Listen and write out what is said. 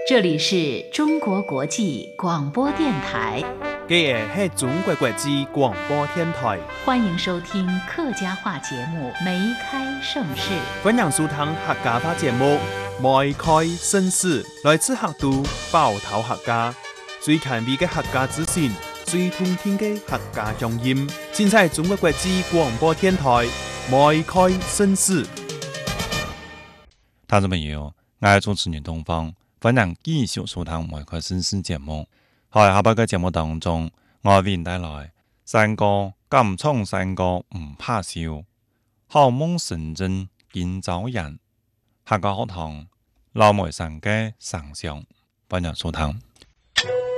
这里是中国国际广播电台， 这是中国国际广播电台， 欢迎收听客家话节目《梅开盛世》。 欢迎收听客家话节目《梅开盛世》，来自客都包头客家，最前卫的客家资讯，最通天的客家乡音，尽在中国国际广播电台《梅开盛世》。 听众朋友，我係主持人東方，歡迎繼續收聽《梅開盛世》節目。喺下邊嘅節目當中，我為您帶來山歌敢闖山歌唔怕笑，好夢成真見早人，客家學堂老梅山嘅上上，歡迎收聽。